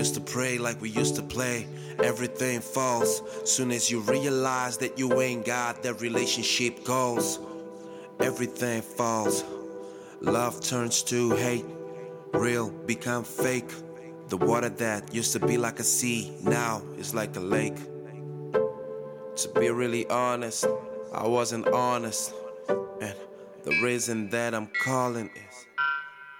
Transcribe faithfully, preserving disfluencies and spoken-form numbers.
used to pray like we used to play. Everything falls soon as you realize that you ain't got that relationship goals. Everything falls. Love turns to hate. Real become fake. The water that used to be like a sea now is like a lake. To be really honest, I wasn't honest. And the reason that I'm calling is